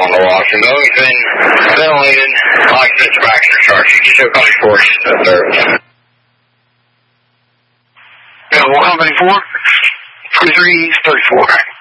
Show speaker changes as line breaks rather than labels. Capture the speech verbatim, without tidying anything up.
on the washer. No, he's been ventilated. Oxygen fracture charge. You can show company four service.
Yeah, well, company four? forty-three thirty-four.